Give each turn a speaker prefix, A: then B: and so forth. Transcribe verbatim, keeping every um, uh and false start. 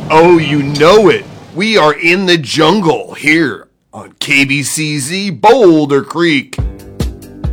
A: Oh, you know it. We are in the jungle here on K B C Z Boulder Creek.